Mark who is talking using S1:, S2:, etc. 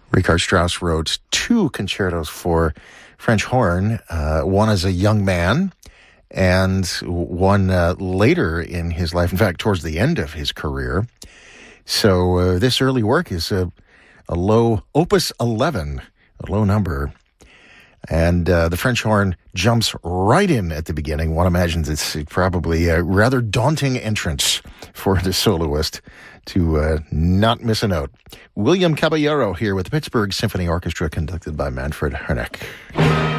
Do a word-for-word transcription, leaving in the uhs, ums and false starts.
S1: Richard Strauss wrote two concertos for French horn, uh, one as a young man and one uh, later in his life, in fact, towards the end of his career. So uh, this early work is a, a low opus eleven, a low number. And uh, the French horn jumps right in at the beginning. One imagines it's probably a rather daunting entrance for the soloist to uh, not miss a note. William Caballero here with the Pittsburgh Symphony Orchestra, conducted by Manfred Hoerneck.